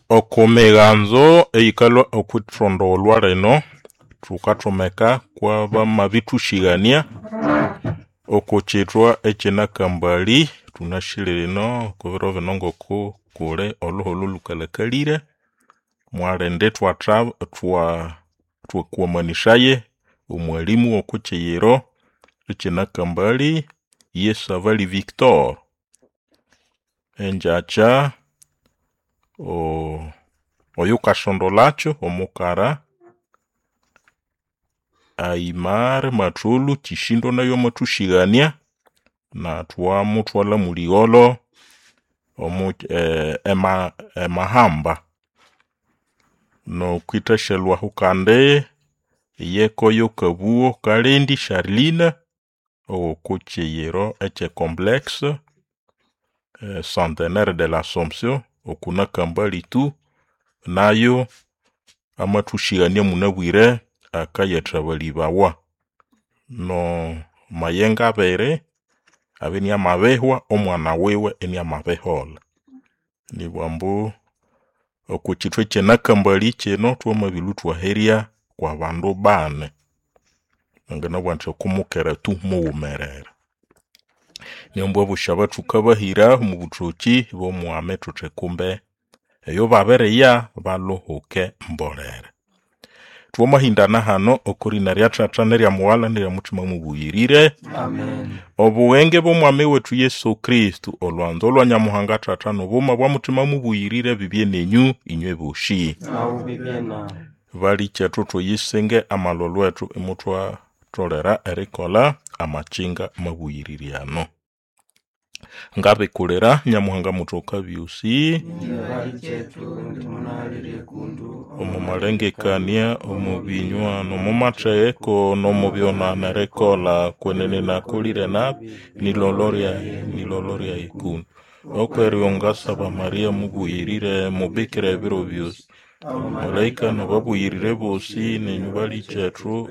Okomeganzo eikalo okutrondolwa reno tukatomeka kwa bamabitushigania okochitwa echena kambali tunashilirino kubiro binongoko kule oloholo lukalakalire mwarende twakuamanishaye umwalimu okocheyero echena kambali Yesavali Victor enjacha oyukashondolacho omukara Aimar Matulu chishindo nayo matushigania na twamutwala muliolo emahamba no kwitashelwa hukande yeko yokabuo Kalendi Charline okucheyero eche complexe centenaire de l'Assomption okuna kambali tu nayo amatushigania munabwire akayetrabalibawa no mayenga bere abeni amabehwa omwana wewe eni amabehola ni bwambu okuchitwe chena kambali cheno twamabilu twaheria kwa bandu bane ngana bwantse kumukera tu mumerera nyombo bushaba tukabahira mu butroki bo muame tutekumbe eyo babere ya balohoke mborere twomahindana hano okurina rya tratana rya muwala ndya mutima mubuyirire Amen. Obuwenge bo mwame wetu Yesu Kristu olwanzo lwa nyamuhanga tratano boma bwa mutima mubuyirire bibye nenyu inywe bushi Au bibiena. bali chetuto yisenge amalolo etu emutwa tolera erikola amachinga mabuyiririano ngabe kulera nyamuhanga mutoka byusi Ndibali chetu ndimunalire kundu. omumalengekania omubinywa nomumachaeko nomubyonana rekola kwenene nakulire nabi niloloria ikunu okweriongasaba Maria mubuyirire mubikira ebiro byusi malaika nababuyirire bosi nenyubali chetu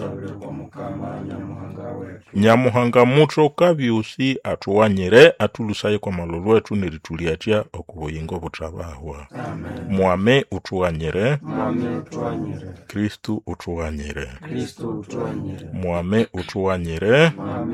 nyamuhanga mutoka byusi atuwanyire atulusaye kwa malolo etu nerituliatia okubuyingo butabahwa mwame utuwanyire Kristu utuwanyire mwame utuwanyire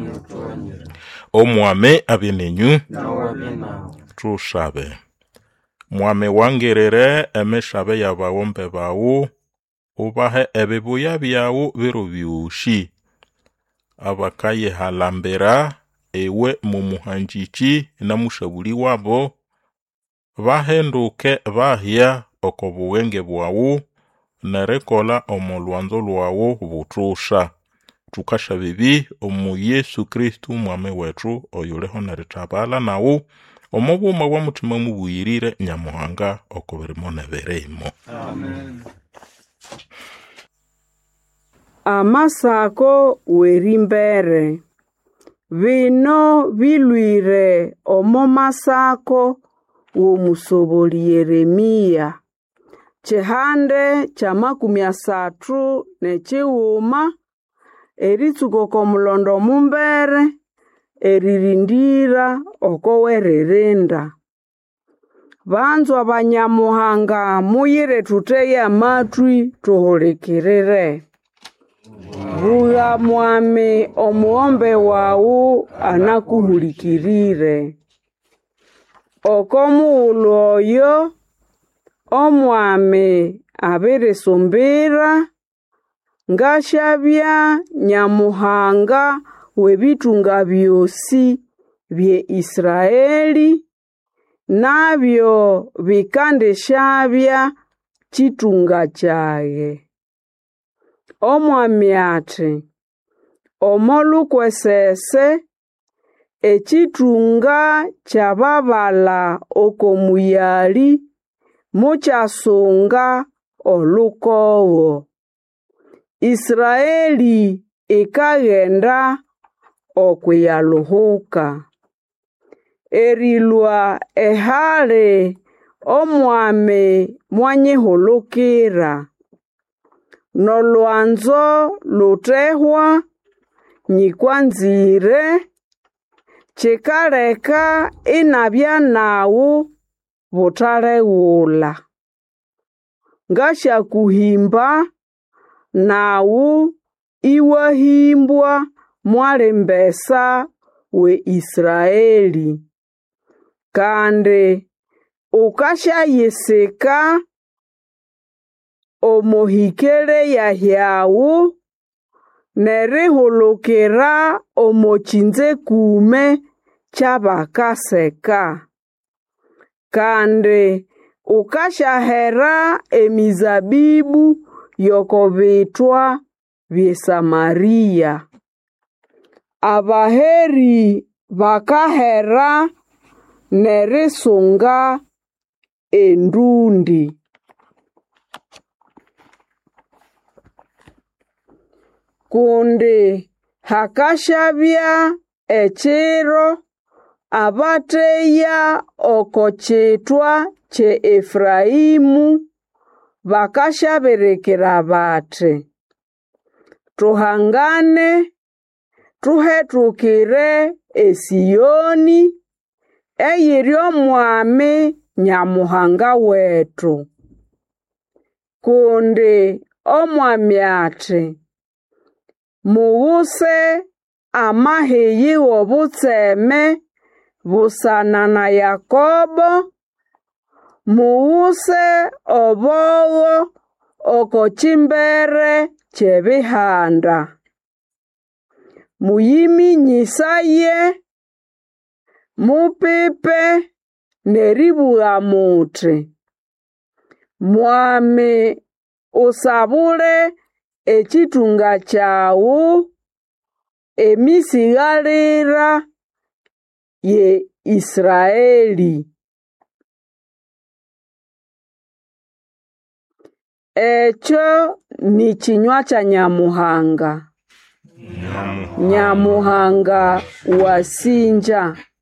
omwame abenenyu tushabe mwame wangerere emeshabe yabawombe bawu ubahe ebibuya byawu biro byushi abakaye halambera ewe mumuhanjichi na mushabuli wabo bahenduke bahya okobuwenge bwawu narekola omolwanzo lwawu butusha tukasha bibi omu Yesu Kristu mwame wetu oyuleho naritabala nawu omubuma bwa mutima mubuyirire nyamuhanga okubirimo neberemo. Amen. Amasako werimbere bino bilwire omomasako womusoboli Yeremia chihande cha 30 nechiwuma eritsuko mulondo mumbere eririndira okowererenda banzwa abanyamuhanga muyire tuteye amatwi tuholekirire vuga mwami omuombe wawu anakuhulikirire okomuulu oyo omwami abiresombera ngashabya nyamuhanga webitunga byosi bye Israeli nabyo bikandeshabya chitunga chaye omwami ati omolukwesese echitunga chababala okomuyali muchasunga olukowo Israeli ikagenda okuyaluhuka erilwa ehale omwame mwanyihulukira nolwanzo lutehwa nyikwanzire chikaleka inabya nawu butalegula ngasha kuhimba nawu iwahimbwa mwalembesa we Israeli. Kandi ukasha yisika omohikere yahyawu nerihulukira omochinze kume chabakaseka. Kandi ukashahera emizabibu yokobitwa bye Samaria. Abaheri bakahera nerisunga endundi. Kundi hakashabya echiro abateya okochitwa che Efraimu bakashaberekera bati, tuhangane tuhetukire Esiyoni eyiri omwami Nyamuhanga wetu. Kundi omwami ati, muwuse amahiyi wobutseme busana na Yakobo, muwuse obowo okochimbere chebihanda. Muyiminyisaye, mupipe neribuga muti, mwami usabule echitunga chawu emisigalira ye Israeli. Echo ni chinywa cha Nyamuhanga. Nyamuhanga wasinja.